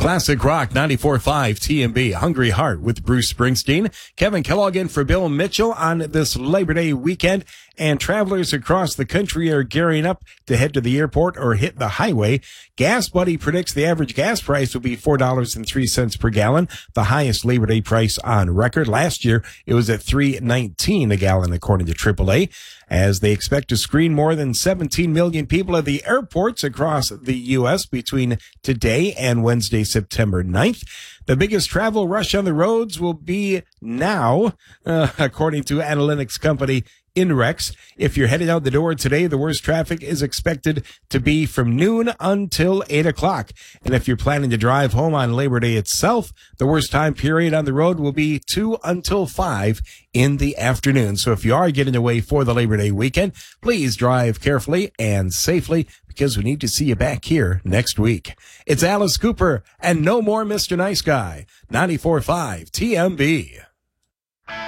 Classic Rock 94.5 TMB, Hungry Heart with Bruce Springsteen. Kevin Kellogg in for Bill Mitchell on this Labor Day weekend. And travelers across the country are gearing up to head to the airport or hit the highway. Gas Buddy predicts the average gas price will be $4.03 per gallon, the highest Labor Day price on record. Last year, it was at $3.19 a gallon, according to AAA, as they expect to screen more than 17 million people at the airports across the U.S. between today and Wednesday, September 9th. The biggest travel rush on the roads will be now, according to analytics company INREX. If you're headed out the door today, the worst traffic is expected to be from noon until 8 o'clock. And if you're planning to drive home on Labor Day itself, the worst time period on the road will be 2 until 5 in the afternoon. So if you are getting away for the Labor Day weekend, please drive carefully and safely, because we need to see you back here next week. It's Alice Cooper and No More Mr. Nice Guy, 94.5 TMB.